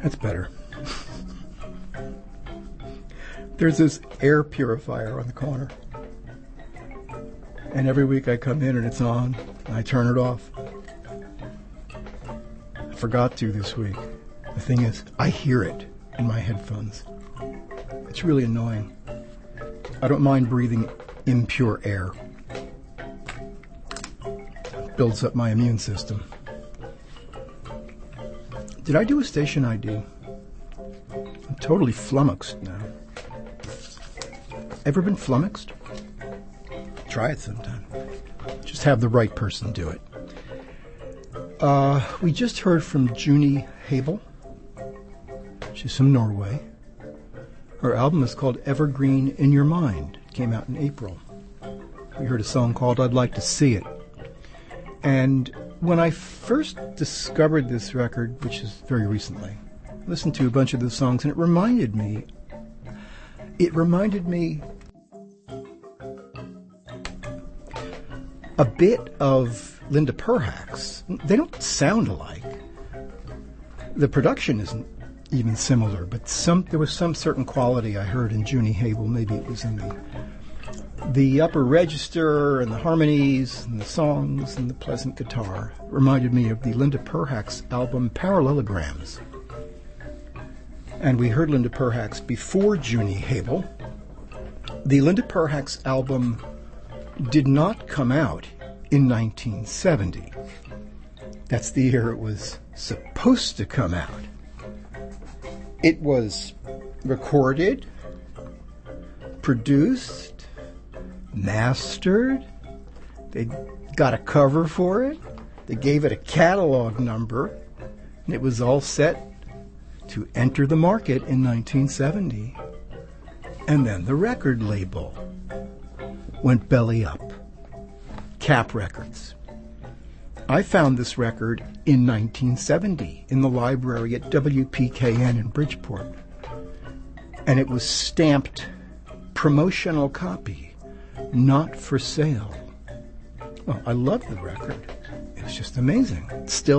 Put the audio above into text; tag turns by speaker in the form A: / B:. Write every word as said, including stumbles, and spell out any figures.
A: That's better. There's this air purifier on the corner. And every week I come in and it's on, and I turn it off. I forgot to this week. The thing is, I hear it in my headphones. It's really annoying. I don't mind breathing impure air. It builds up my immune system. Did I do a station I D? I'm totally flummoxed now. Ever been flummoxed? Try it sometime. Just have the right person do it. Uh, we just heard from Juni Habel. She's from Norway. Her album is called Evergreen in Your Mind. It came out in April. We heard a song called I'd Like to See It. And when I first discovered this record, which is very recently, I listened to a bunch of the songs, and it reminded me, it reminded me a bit of Linda Perhacs. They don't sound alike. The production isn't even similar, but some there was some certain quality I heard in Juni Habel. Maybe it was in the the upper register and the harmonies and the songs and the pleasant guitar. It reminded me of the Linda Perhacs album Parallelograms. And we heard Linda Perhacs before Juni Habel. The Linda Perhacs album did not come out in nineteen seventy. That's the year it was supposed to come out. It was recorded, produced, mastered. They got a cover for it. They gave it a catalog number, and it was all set to enter the market in nineteen seventy. And then the record label went belly up. Cap Records. I found this record in nineteen seventy in the library at W P K N in Bridgeport. And it was stamped promotional copy, not for sale. Well, I love the record. It was just amazing. Still